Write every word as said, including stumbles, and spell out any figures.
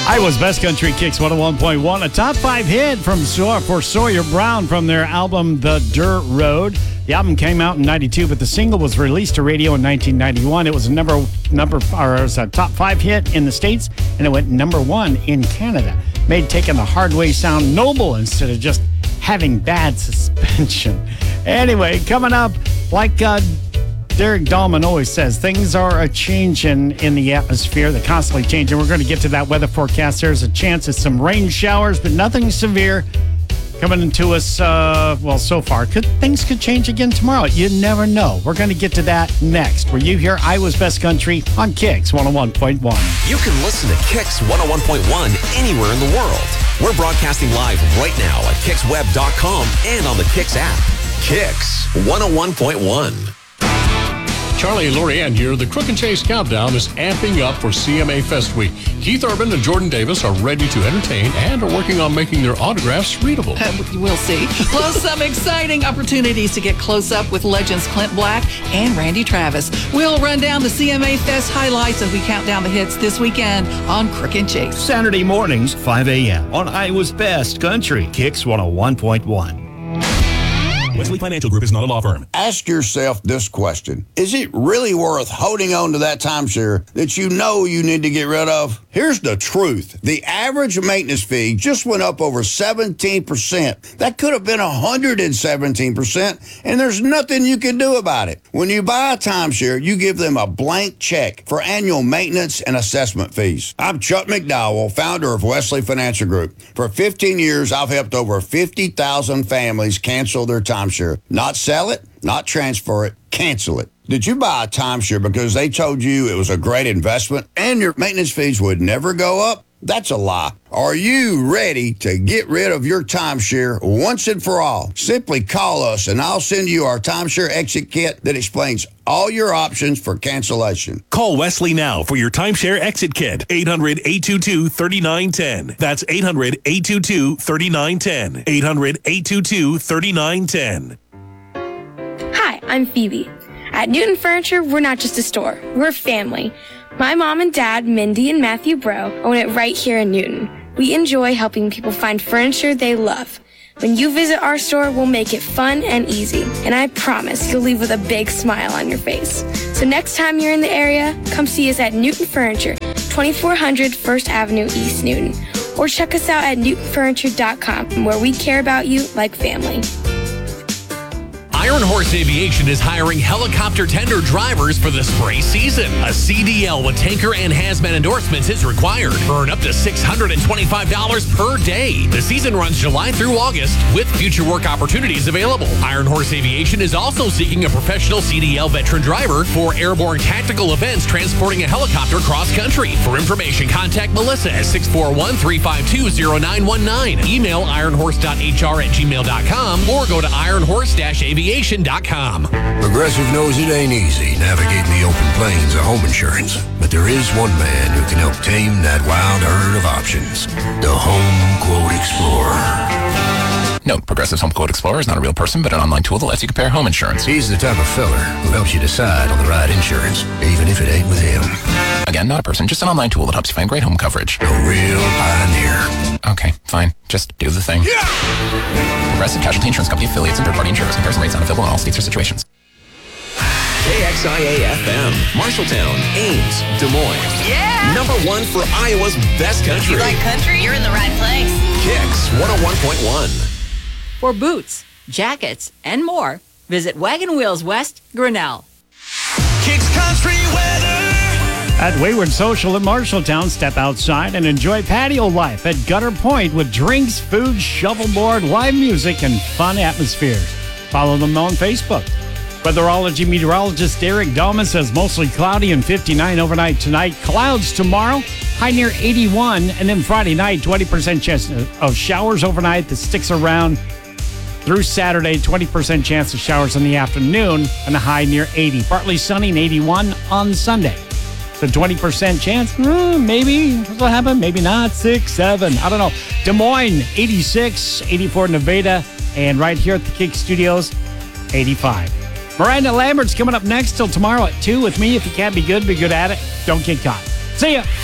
Iowa's Best Country Kicks one oh one point one. A top five hit from for Sawyer Brown from their album The Dirt Road. The album came out in ninety-two, but the single was released to radio in nineteen ninety-one. It was a number number or it was a top five hit in the States, and it went number one in Canada. Made taking the hard way sound noble instead of just having bad suspension. Anyway, coming up, like uh, Derek Dahlman always says, things are a changing in the atmosphere. They're constantly changing. We're going to get to that weather forecast. There's a chance of some rain showers, but nothing severe coming into us. Uh, well, so far, could things could change again tomorrow. You never know. We're going to get to that next. Where you hear Iowa's Best Country on Kicks one oh one point one. You can listen to Kicks one oh one point one anywhere in the world. We're broadcasting live right now at kicks web dot com and on the Kicks app. Kicks one oh one point one. Charlie and Lorianne here. The Crook and Chase Countdown is amping up for C M A Fest Week. Keith Urban and Jordan Davis are ready to entertain and are working on making their autographs readable. Uh, we'll see. Plus, some exciting opportunities to get close up with legends Clint Black and Randy Travis. We'll run down the C M A Fest highlights as we count down the hits this weekend on Crook and Chase. Saturday mornings, five a.m. on Iowa's Best Country, Kicks one oh one point one. Wesley Financial Group is not a law firm. Ask yourself this question. Is it really worth holding on to that timeshare that you know you need to get rid of? Here's the truth. The average maintenance fee just went up over seventeen percent. That could have been one hundred seventeen percent, and there's nothing you can do about it. When you buy a timeshare, you give them a blank check for annual maintenance and assessment fees. I'm Chuck McDowell, founder of Wesley Financial Group. For fifteen years, I've helped over fifty thousand families cancel their timeshare. Not sell it, not transfer it, cancel it. Did you buy a timeshare because they told you it was a great investment and your maintenance fees would never go up? That's a lie. Are you ready to get rid of your timeshare once and for all? Simply call us and I'll send you our timeshare exit kit that explains all your options for cancellation. Call Wesley now for your timeshare exit kit. eight hundred, eight two two, three nine one zero. That's eight hundred, eight two two, three nine one zero. eight hundred, eight two two, three nine one zero. Hi, I'm Phoebe. At Newton Furniture, we're not just a store. We're a family. My mom and dad, Mindy and Matthew Bro, own it right here in Newton. We enjoy helping people find furniture they love. When you visit our store, we'll make it fun and easy. And I promise you'll leave with a big smile on your face. So next time you're in the area, come see us at Newton Furniture, twenty-four hundred First Avenue, East Newton. Or check us out at newton furniture dot com, where we care about you like family. Iron Horse Aviation is hiring helicopter tender drivers for the spray season. A C D L with tanker and hazmat endorsements is required. Earn up to six hundred twenty-five dollars per day. The season runs July through August with future work opportunities available. Iron Horse Aviation is also seeking a professional C D L veteran driver for airborne tactical events transporting a helicopter cross country. For information, contact Melissa at six four one, three five two, zero nine one nine. Email iron horse dot h r at gmail dot com or go to iron horse aviation dot com. Progressive knows it ain't easy navigating the open plains of home insurance, but there is one man who can help tame that wild herd of options. The Home Quote Explorer. Note, Progressive's Home Quote Explorer is not a real person, but an online tool that lets you compare home insurance. He's the type of feller who helps you decide on the right insurance, even if it ain't with him. Again, not a person, just an online tool that helps you find great home coverage. A real pioneer. Okay, fine. Just do the thing. Yeah! Progressive Casualty Insurance Company affiliates and third-party insurers. Comparison rates not available in all states or situations. K X I A F M, Marshalltown, Ames, Des Moines. Yeah! Number one for Iowa's Best Country. You like country? You're in the right place. Kicks one oh one point one. For boots, jackets, and more, visit Wagon Wheels West, Grinnell. Kicks Country Weather. At Wayward Social in Marshalltown, step outside and enjoy patio life at Gutter Point with drinks, food, shuffleboard, live music, and fun atmospheres. Follow them on Facebook. Weatherology meteorologist Derek Dahlman says mostly cloudy and fifty-nine overnight tonight. Clouds tomorrow, high near eighty-one. And then Friday night, twenty percent chance of showers overnight that sticks around through Saturday. twenty percent chance of showers in the afternoon and a high near eighty. Partly sunny and eighty-one on Sunday. So twenty percent chance, mm, maybe what'll happen, maybe not, six, seven, I don't know. Des Moines, eighty-six, eighty-four Nevada, and right here at the Kick Studios, eighty-five. Miranda Lambert's coming up next till tomorrow at two with me. If you can't be good, be good at it. Don't get caught. See ya.